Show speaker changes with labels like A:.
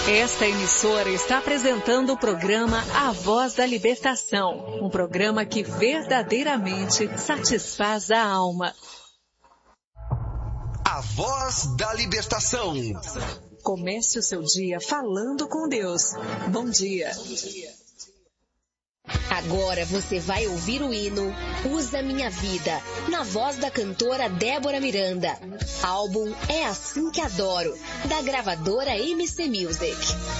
A: Esta emissora está apresentando o programa A Voz da Libertação, um programa que verdadeiramente satisfaz a alma.
B: A Voz da Libertação.
A: Comece o seu dia falando com Deus. Bom dia.
C: Agora você vai ouvir o hino Usa Minha Vida, na voz da cantora Débora Miranda. Álbum É Assim Que Adoro, da gravadora MC Music.